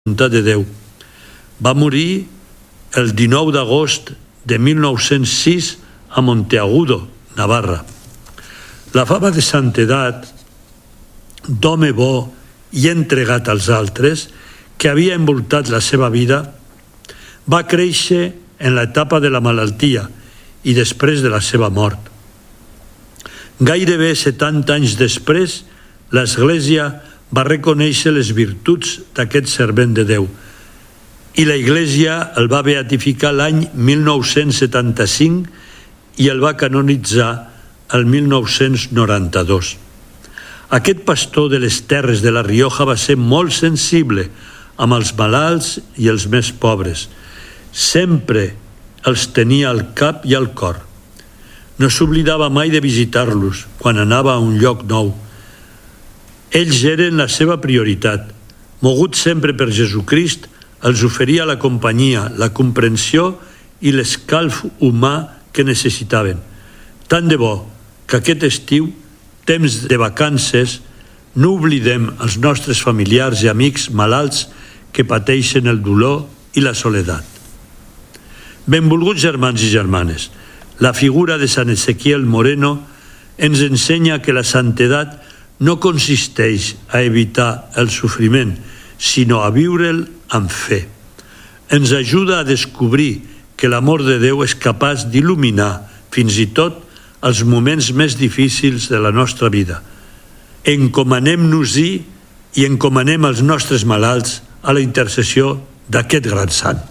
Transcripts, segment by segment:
voluntat de Déu. Va morir el 19 d'agost de 1906 a Monteagudo, Navarra. La fama de santedat, d'home bo i entregat als altres, que havia envoltat la seva vida, va créixer en l'etapa de la malaltia i després de la seva mort. Gairebé 70 anys després, l'Església va reconèixer les virtuts d'aquest servent de Déu i la Iglésia el va beatificar l'any 1975 i el va canonitzar el 1992. Aquest pastor de les terres de La Rioja va ser molt sensible amb els malalts i els més pobres. Sempre els tenia al cap i al cor. No s'oblidava mai de visitar-los quan anava a un lloc nou. Ells eren la seva prioritat. Mogut sempre per Jesucrist, els oferia la companyia, la comprensió i l'escalf humà que necessitaven. Tant de bo que aquest estiu, temps de vacances, no oblidem els nostres familiars i amics malalts que pateixen el dolor i la soledat. Benvolguts germans i germanes, la figura de Sant Ezequiel Moreno ens ensenya que la santedat no consisteix a evitar el sofriment, sinó a viure'l amb fe. Ens ajuda a descobrir que l'amor de Déu és capaç d'il·luminar fins i tot els moments més difícils de la nostra vida. Encomanem-nos-hi i encomanem els nostres malalts a la intercessió d'aquest gran sant.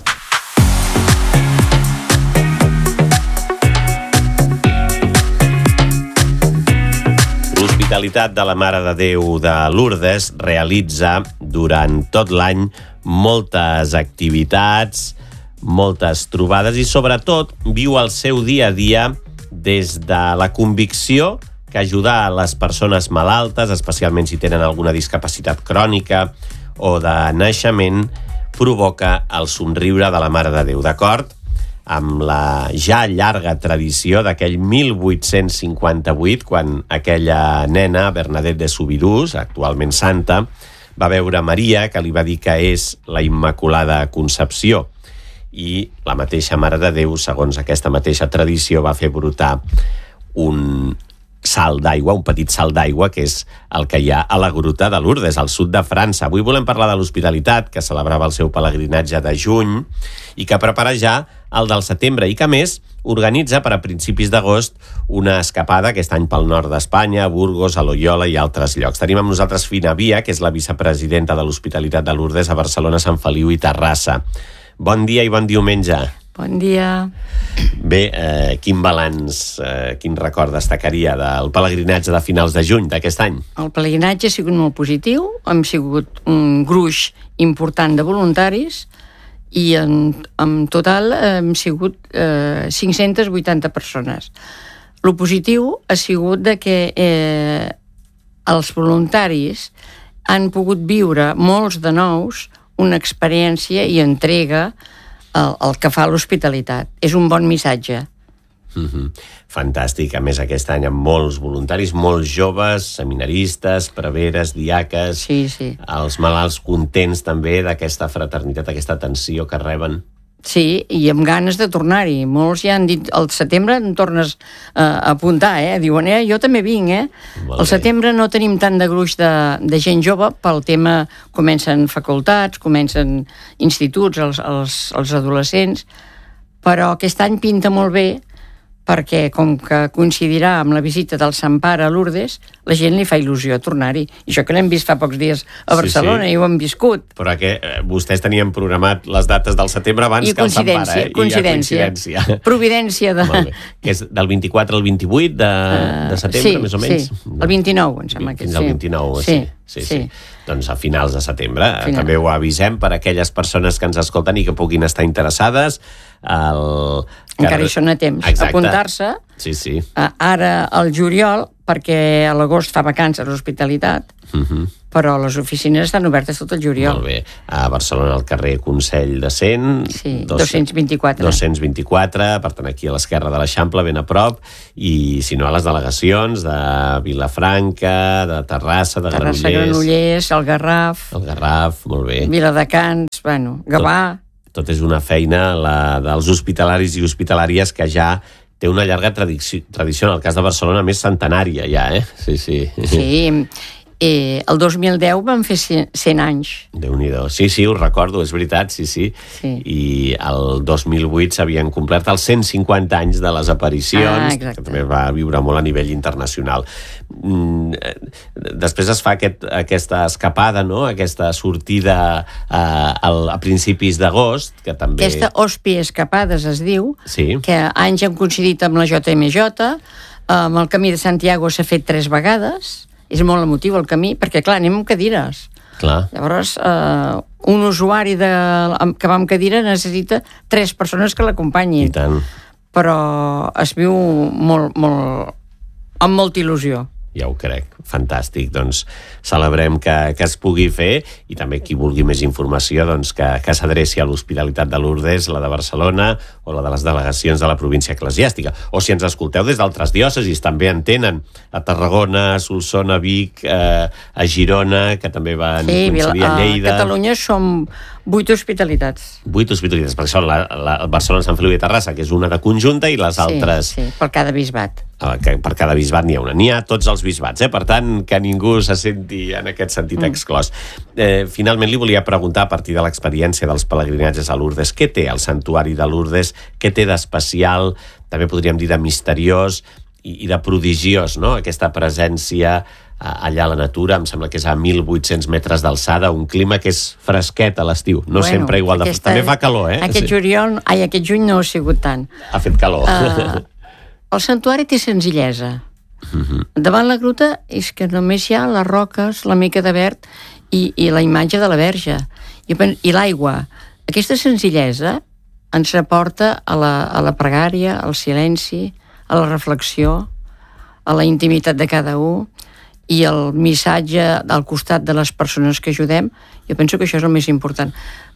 L'Hospitalitat de la Mare de Déu de Lourdes realitza durant tot l'any moltes activitats, moltes trobades i sobretot viu el seu dia a dia des de la convicció que ajudar a les persones malaltes, especialment si tenen alguna discapacitat crònica o de naixement, provoca el somriure de la Mare de Déu, d'acord amb la ja llarga tradició d'aquell 1858, quan aquella nena, Bernadette de Subirús, actualment santa, va veure Maria, que li va dir que és la Immaculada Concepció. I la mateixa Mare de Déu, segons aquesta mateixa tradició, va fer brotar un salt d'aigua, un petit salt d'aigua, que és el que hi ha a la Gruta de Lourdes, al sud de França. Avui volem parlar de l'Hospitalitat, que celebrava el seu pelegrinatge de juny i que prepara ja el del setembre i que, a més, organitza per a principis d'agost una escapada aquest any pel nord d'Espanya, a Burgos, a Loyola i altres llocs. Tenim amb nosaltres Fina Via, que és la vicepresidenta de l'Hospitalitat de Lourdes a Barcelona, Sant Feliu i Terrassa. Bon dia i bon diumenge. Bon dia. Bé, quin balanç, quin record destacaria del pelegrinatge de finals de juny d'aquest any? El pelegrinatge ha sigut molt positiu, hem sigut un gruix important de voluntaris i en total hem sigut 580 persones. Lo positiu ha sigut de que els voluntaris han pogut viure, molts de nous, una experiència i entrega el que fa l'hospitalitat. És un bon missatge. Fantàstic. A més, aquest any amb molts voluntaris, molts joves, seminaristes, preveres, diaques, sí. Els malalts contents també d'aquesta fraternitat, aquesta atenció que reben. Sí, i amb ganes de tornar-hi. Molts ja han dit, al setembre em tornes a apuntar, Diuen, jo també vinc, Al setembre no tenim tant de gruix de gent jove, pel tema comencen facultats, comencen instituts, els adolescents, però aquest any pinta molt bé perquè, com que coincidirà amb la visita del Sant Pare a Lourdes, la gent li fa il·lusió a tornar-hi. I això que l'hem vist fa pocs dies a Barcelona, i ho hem viscut. Però que vostès tenien programat les dates del setembre abans que el Sant Pare, coincidència. Providència de... Que és del 24 al 28 de setembre, més o menys? Sí, el 29, em sembla que sí. Fins al 29, sí. Doncs a finals de setembre. També ho avisem per a aquelles persones que ens escolten i que puguin estar interessades. Encara hi són a temps. Exacte. Apuntar-se. Sí. Ara al juliol, perquè a l'agost fa vacances a l'hospitalitat, però les oficines estan obertes tot el juliol. Molt bé. A Barcelona, al carrer Consell de Cent. Sí, 224. 224, per tant, aquí a l'esquerra de l'Eixample, ben a prop, i si no, a les delegacions de Vilafranca, de Terrassa, de Granollers, el Garraf, molt bé. Viladecans, Gavà... Tot és una feina, la dels hospitalaris i hospitalàries, que ja té una llarga tradició, en el cas de Barcelona, més centenària, ja, eh? Sí. Sí, el 2010 van fer 100 anys. Déu-n'hi-do. Sí, ho recordo, és veritat, sí. I el 2008 s'havien complert els 150 anys de les aparicions, que també va viure molt a nivell internacional. Després es fa aquesta escapada, no?, aquesta sortida a principis d'agost, que també... Aquesta Hospi Escapades es diu, que anys hem coincidit amb la JMJ, amb el Camí de Santiago s'ha fet 3 vegades, és molt emotiu el camí, perquè, clar, anem amb cadires. Clar. Llavors, un usuari que va amb cadira necessita 3 persones que l'acompanyin. I tant. Però es viu amb molta il·lusió. Ja ho crec. Fantàstic. Doncs celebrem que es pugui fer, i també qui vulgui més informació, doncs que s'adreci a l'Hospitalitat de Lourdes, la de Barcelona o la de les delegacions de la província eclesiàstica. O si ens escolteu des d'altres diòcesis, també en tenen a Tarragona, a Solsona, a Vic, a Girona, que també van coincidir a Lleida. A Catalunya som 8 hospitalitats. 8 hospitalitats, perquè són Barcelona, Sant Feliu i Terrassa, que és una de conjunta, i les altres... Sí, per cada bisbat. Per cada bisbat n'hi ha una. N'hi ha tots els bisbats, per tant, que ningú se senti en aquest sentit exclòs. Finalment, li volia preguntar, a partir de l'experiència dels pelegrinatges a Lourdes, què té el santuari de Lourdes, què té d'especial, també podríem dir de misteriós i de prodigiós, no?, aquesta presència allà a la natura. Em sembla que és a 1.800 metres d'alçada, un clima que és fresquet a l'estiu, no sempre igual de... També fa calor, Aquest juny no ha sigut tant. Ha fet calor. El santuari té senzillesa. Davant la gruta és que només hi ha les roques, la mica de verd i la imatge de la Verge i l'aigua. Aquesta senzillesa ens aporta a la pregària, al silenci, a la reflexió, a la intimitat de cada un, i el missatge al costat de les persones que ajudem. Jo penso que això és el més important.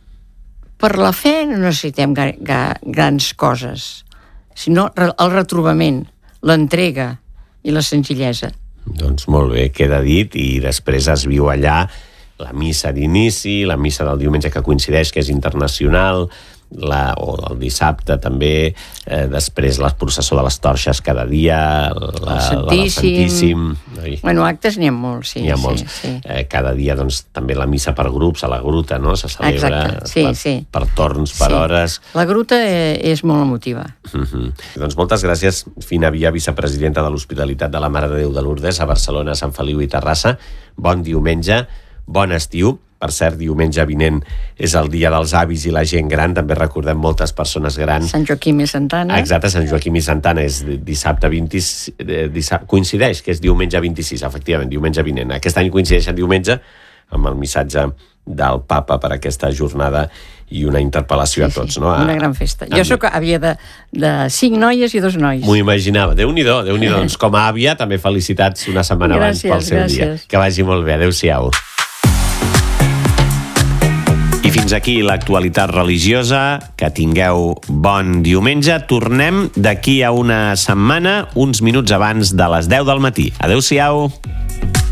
Per la fe no necessitem grans coses, sinó el retrobament, l'entrega i la senzillesa. Doncs molt bé, queda dit, i després es viu allà la missa d'inici, la missa del diumenge que coincideix, que és internacional, o el dissabte també, després la processó de les torxes cada dia, el Santíssim. Actes n'hi ha molts, sí. N'hi ha molts. Cada dia, doncs, també la missa per grups a la gruta, no?, se celebra per torns, per hores. La gruta és molt emotiva. Doncs moltes gràcies, Fina Via, vicepresidenta de l'Hospitalitat de la Mare de Déu de Lourdes a Barcelona, Sant Feliu i Terrassa. Bon diumenge, bon estiu. Per cert, diumenge vinent és el dia dels avis i la gent gran, també recordem moltes persones grans. Sant Joaquim i Santana. Exacte, Sant Joaquim i Santana és dissabte 26, coincideix, que és diumenge 26, efectivament, diumenge vinent. Aquest any coincideix en diumenge amb el missatge del papa per aquesta jornada i una interpel·lació a tots. No? Una gran festa. Jo sóc àvia de 5 noies i 2 nois. M'ho imaginava. Déu-n'hi-do. Doncs com a àvia, també felicitats una setmana abans pel seu dia. Que vagi molt bé. Adéu-siau. I fins aquí l'actualitat religiosa. Que tingueu bon diumenge. Tornem d'aquí a una setmana, uns minuts abans de les 10 del matí. Adéu-siau.